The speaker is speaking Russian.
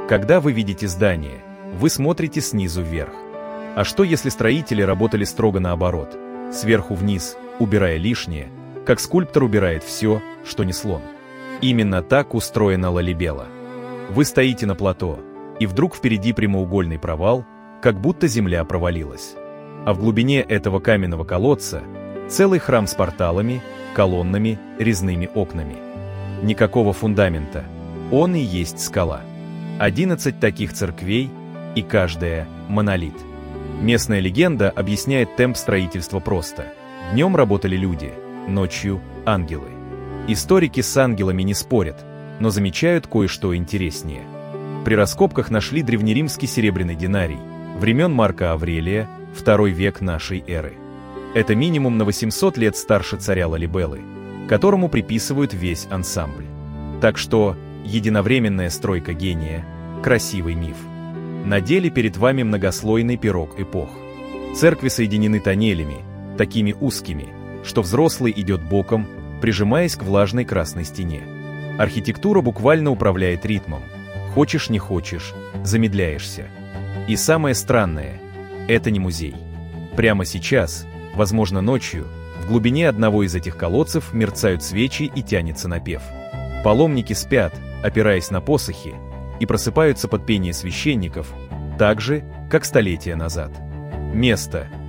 Когда вы видите здание, вы смотрите снизу вверх. А что если строители работали строго наоборот, сверху вниз, убирая лишнее, как скульптор убирает все, что не слон? Именно так устроена Лалибела. Вы стоите на плато, и вдруг впереди прямоугольный провал, как будто земля провалилась. А в глубине этого каменного колодца целый храм с порталами, колоннами, резными окнами. Никакого фундамента. Он и есть скала. 11 таких церквей, и каждая – монолит. Местная легенда объясняет темп строительства просто. Днем работали люди, ночью – ангелы. Историки с ангелами не спорят, но замечают кое-что интереснее. При раскопках нашли древнеримский серебряный динарий, времен Марка Аврелия, II век нашей эры. Это минимум на 800 лет старше царя Лалибелы, которому приписывают весь ансамбль. Так что единовременная стройка гения – красивый миф. На деле перед вами многослойный пирог эпох. Церкви соединены тоннелями, такими узкими, что взрослый идет боком, прижимаясь к влажной красной стене. Архитектура буквально управляет ритмом. Хочешь, не хочешь, замедляешься. И самое странное – это не музей. Прямо сейчас, возможно ночью, в глубине одного из этих колодцев мерцают свечи и тянется напев. Паломники спят, опираясь на посохи, и просыпаются под пение священников, так же, как столетия назад. Место,